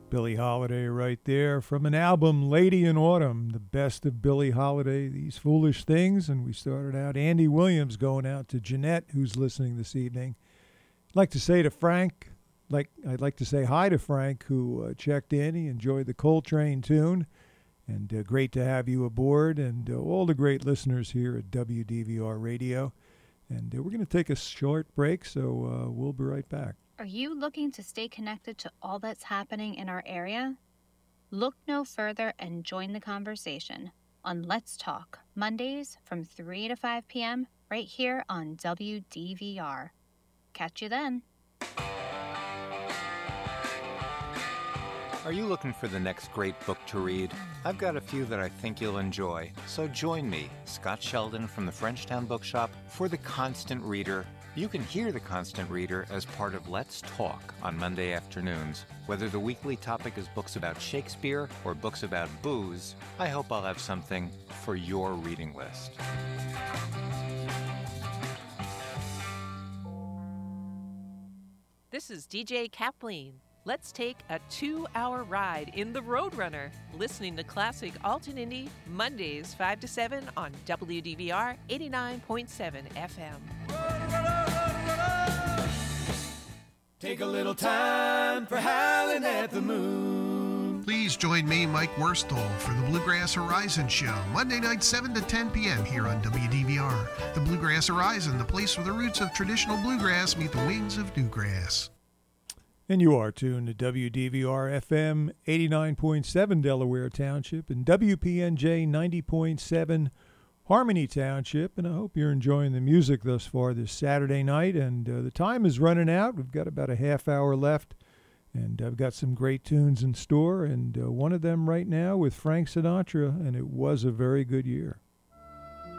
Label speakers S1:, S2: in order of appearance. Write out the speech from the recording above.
S1: Billie Holiday right there from an album, Lady in Autumn, the best of Billie Holiday, These Foolish Things. And we started out Andy Williams going out to Jeanette, who's listening this evening. I'd like to say to Frank, I'd like to say hi to Frank, who checked in. He enjoyed the Coltrane tune. And great to have you aboard, and all the great listeners here at WDVR Radio. And we're going to take a short break, so we'll be right back.
S2: Are you looking to stay connected to all that's happening in our area? Look no further and join the conversation on Let's Talk, Mondays from 3 to 5 p.m. right here on WDVR. Catch you then.
S3: Are you looking for the next great book to read? I've got a few that I think you'll enjoy. So join me, Scott Sheldon from the Frenchtown Bookshop, for The Constant Reader. You can hear The Constant Reader as part of Let's Talk on Monday afternoons. Whether the weekly topic is books about Shakespeare or books about booze, I hope I'll have something for your reading list.
S4: This is DJ Kathleen. Let's take a 2-hour ride in the Roadrunner, listening to classic alt and indie Mondays 5 to 7 on WDVR 89.7 FM.
S5: Take a little time for howling at the moon.
S6: Please join me, Mike Worstall, for the Bluegrass Horizon Show, Monday night 7 to 10 p.m. here on WDVR. The Bluegrass Horizon, the place where the roots of traditional bluegrass meet the wings of newgrass.
S1: And you are tuned to WDVR FM 89.7 Delaware Township and WPNJ 90.7 Harmony Township. And I hope you're enjoying the music thus far this Saturday night. And the time is running out. We've got about a half hour left. And I've got some great tunes in store. And one of them right now with Frank Sinatra. And it was a very good year.